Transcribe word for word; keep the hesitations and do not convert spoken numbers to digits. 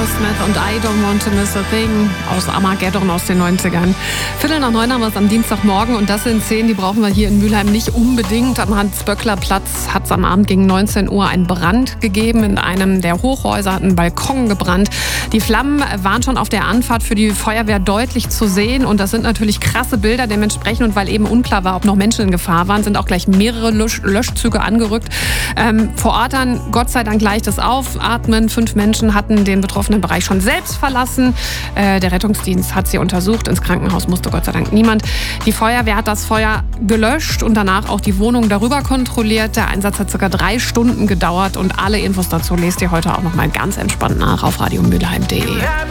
Aerosmith und I Don't Want to Miss a Thing aus Armageddon aus den neunzigern. Viertel nach neun haben wir es am Dienstagmorgen und das sind Szenen, die brauchen wir hier in Mülheim nicht unbedingt. Am Hans-Böckler-Platz hat es am Abend gegen neunzehn Uhr einen Brand gegeben. In einem der Hochhäuser hat ein Balkon gebrannt. Die Flammen waren schon auf der Anfahrt für die Feuerwehr deutlich zu sehen und das sind natürlich krasse Bilder dementsprechend. Und weil eben unklar war, ob noch Menschen in Gefahr waren, sind auch gleich mehrere Lösch- Löschzüge angerückt. Ähm, vor Ort dann Gott sei Dank gleich das Aufatmen. Fünf Menschen hatten den betroffenen Bereich schon selbst verlassen. Äh, der Rettungsdienst hat sie untersucht. Ins Krankenhaus musste Gott sei Dank niemand. Die Feuerwehr hat das Feuer gelöscht und danach auch die Wohnung darüber kontrolliert. Der Einsatz hat circa drei Stunden gedauert und alle Infos dazu lest ihr heute auch noch mal ganz entspannt nach auf radio mülheim punkt de.